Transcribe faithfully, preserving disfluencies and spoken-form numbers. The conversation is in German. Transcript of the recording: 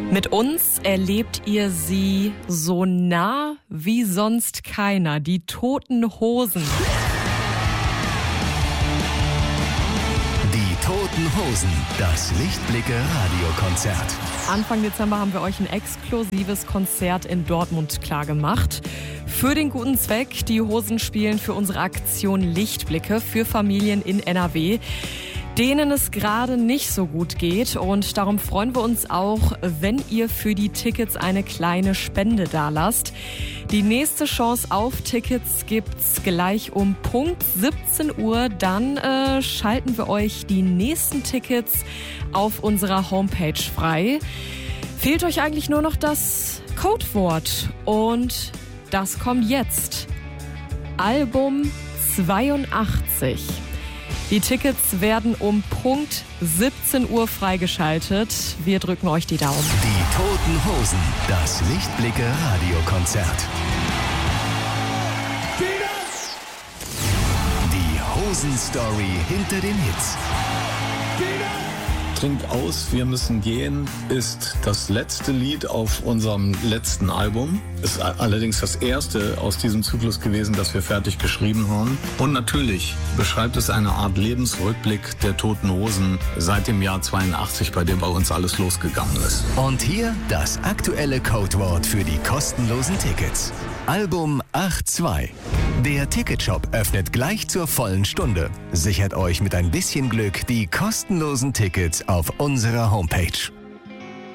Mit uns erlebt ihr sie so nah wie sonst keiner, die Toten Hosen. Die Toten Hosen, das Lichtblicke-Radiokonzert. Anfang Dezember haben wir euch ein exklusives Konzert in Dortmund klargemacht. Für den guten Zweck, die Hosen spielen für unsere Aktion Lichtblicke für Familien in N R W, denen es gerade nicht so gut geht. Und darum freuen wir uns auch, wenn ihr für die Tickets eine kleine Spende dalasst. Die nächste Chance auf Tickets gibt's gleich um Punkt siebzehn Uhr. Dann äh, schalten wir euch die nächsten Tickets auf unserer Homepage frei. Fehlt euch eigentlich nur noch das Codewort. Und das kommt jetzt. Album zweiundachtzig. Die Tickets werden um Punkt siebzehn Uhr freigeschaltet. Wir drücken euch die Daumen. Die Toten Hosen, das Lichtblicke-Radiokonzert. Die Hosen-Story hinter den Hits. Trink aus, wir müssen gehen ist das letzte Lied auf unserem letzten Album. Ist allerdings das erste aus diesem Zyklus gewesen, das wir fertig geschrieben haben. Und natürlich beschreibt es eine Art Lebensrückblick der Toten Hosen seit dem Jahr zweiundachtzig, bei dem bei uns alles losgegangen ist. Und hier das aktuelle Codewort für die kostenlosen Tickets. Album achtzig. Der Ticketshop öffnet gleich zur vollen Stunde. Sichert euch mit ein bisschen Glück die kostenlosen Tickets auf unserer Homepage.